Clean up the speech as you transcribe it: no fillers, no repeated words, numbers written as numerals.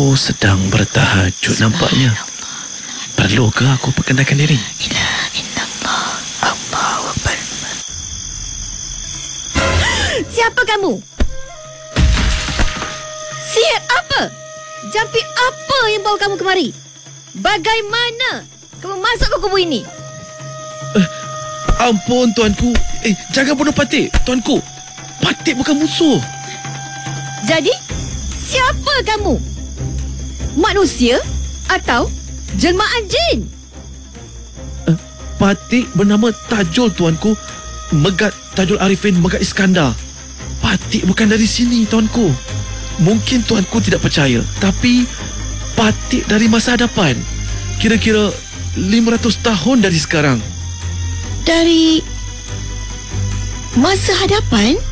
Oh, sedang bertahajud nampaknya. Perlu ke aku perkenalkan diri? Siapa kamu? Sihir apa? Jampit apa yang bawa kamu kemari? Bagaimana kamu masuk ke kubur ini? Ampun, tuanku. Jangan bunuh Patik, tuanku. Patik bukan musuh. Jadi, siapa kamu? Manusia atau jelmaan jin? Patik bernama Tajul, tuanku. Megat Tajul Arifin Megat Iskandar. Patik bukan dari sini, tuanku. Mungkin tuanku tidak percaya, tapi Patik dari masa hadapan. Kira-kira 500 tahun dari sekarang. Dari masa hadapan?